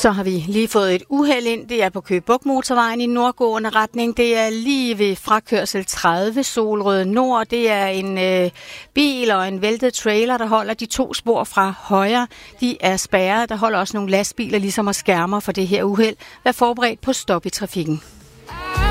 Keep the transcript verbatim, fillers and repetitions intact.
Så har vi lige fået et uheld ind. Det er på Køge Bugt Motorvejen i nordgående retning. Det er lige ved frakørsel tredive Solrød Nord. Det er en øh, bil og en væltet trailer, der holder de to spor fra højre. De er spærret. Der holder også nogle lastbiler ligesom og skærmer for det her uheld. Vær forberedt på stop i trafikken.